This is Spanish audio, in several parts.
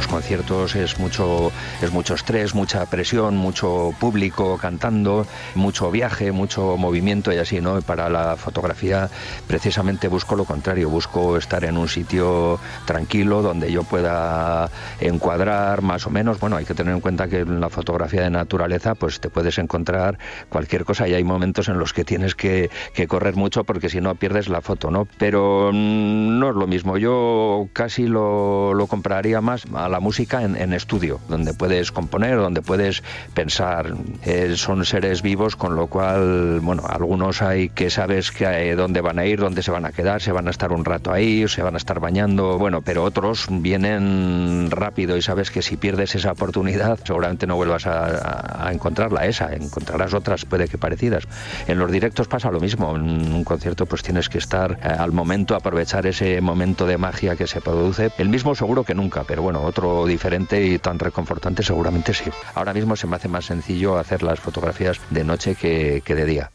los conciertos es mucho estrés, mucha presión, mucho público cantando, mucho viaje, mucho movimiento y así, ¿no? Para la fotografía precisamente busco lo contrario, busco estar en un sitio tranquilo donde yo pueda encuadrar más o menos. Bueno, hay que tener en cuenta que en la fotografía de naturaleza pues te puedes encontrar cualquier cosa y hay momentos en los que tienes que correr mucho porque si no pierdes la foto, ¿no? Pero no es lo mismo, yo casi lo compararía más a la música en estudio, donde puedes componer, donde puedes pensar. Son seres vivos, con lo cual, bueno, algunos hay que sabes que dónde van a ir, dónde se van a quedar, se van a estar un rato ahí, se van a estar bañando, bueno, pero otros vienen rápido y sabes que si pierdes esa oportunidad seguramente no vuelvas a encontrarla encontrarás otras, puede que parecidas. En los directos pasa lo mismo, en un concierto pues tienes que estar al momento, aprovechar ese momento de magia que se produce, el mismo seguro que nunca, pero bueno, otro diferente y tan reconfortante seguramente sí. Ahora mismo se me hace más sencillo hacer las fotografías de noche que de día.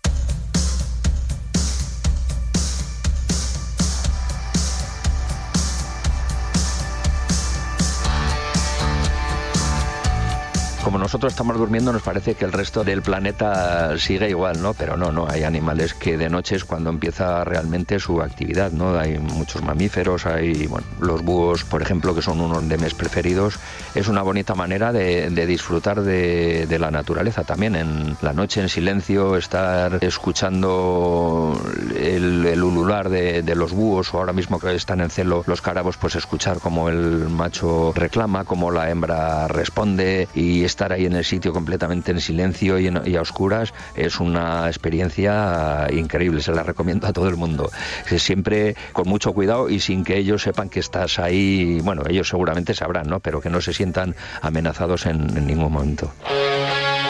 Como nosotros estamos durmiendo nos parece que el resto del planeta sigue igual, ¿no? Pero no, hay animales que de noche es cuando empieza realmente su actividad, ¿no? Hay muchos mamíferos, hay, bueno, los búhos, por ejemplo, que son unos de mis preferidos. Es una bonita manera de disfrutar de la naturaleza también, en la noche en silencio, estar escuchando el ulular de los búhos, o ahora mismo que están en celo los cárabos, pues escuchar cómo el macho reclama, cómo la hembra responde, y estar ahí en el sitio completamente en silencio y a oscuras es una experiencia increíble, se la recomiendo a todo el mundo. Siempre con mucho cuidado y sin que ellos sepan que estás ahí. Bueno, ellos seguramente sabrán, ¿no? Pero que no se sientan amenazados en ningún momento.